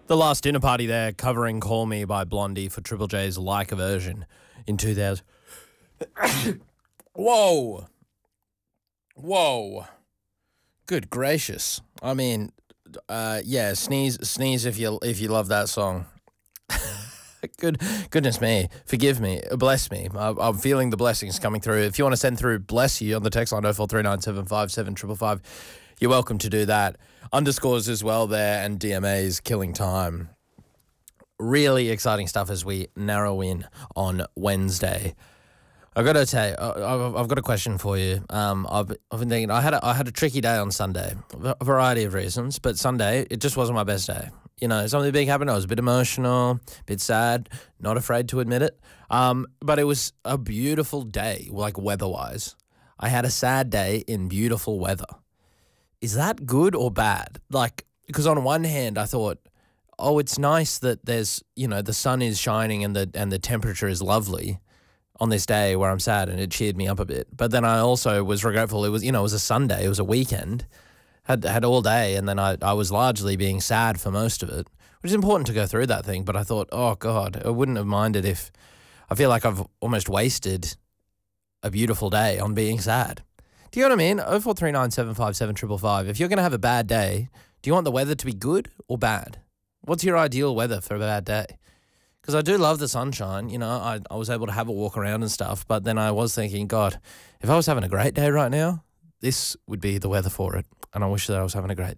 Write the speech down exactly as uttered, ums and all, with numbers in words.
The Last Dinner Party there, covering Call Me by Blondie for Triple J's Like a Version in two thousand. Whoa. Whoa. Good gracious. I mean, uh, yeah, sneeze sneeze if you if you love that song. Good goodness me. Forgive me. Bless me. I, I'm feeling the blessings coming through. If you want to send through bless you on the text line oh four three nine seven five seven five five five, you're welcome to do that. Underscores as well there, and D M As killing time. Really exciting stuff as we narrow in on Wednesday. I've got to tell you, I've, I've got a question for you. Um, I've, I've been thinking, I had a, I had a tricky day on Sunday, a variety of reasons, but Sunday, it just wasn't my best day. You know, something big happened. I was a bit emotional, a bit sad, not afraid to admit it. Um, but it was a beautiful day, like weather-wise. I had a sad day in beautiful weather. Is that good or bad? Like, because on one hand, I thought, oh, it's nice that there's, you know, the sun is shining and the and the temperature is lovely on this day where I'm sad, and it cheered me up a bit. But then I also was regretful. It was, you know, it was a Sunday, it was a weekend, had had all day, and then I, I was largely being sad for most of it, which is important to go through that thing. But I thought, oh God, I wouldn't have minded if, I feel like I've almost wasted a beautiful day on being sad. Do you know what I mean? oh four three nine seven five seven five five five. If you're going to have a bad day, do you want the weather to be good or bad? What's your ideal weather for a bad day? Because I do love the sunshine. You know, I, I was able to have a walk around and stuff, but then I was thinking, God, if I was having a great day right now, this would be the weather for it. And I wish that I was having a great day.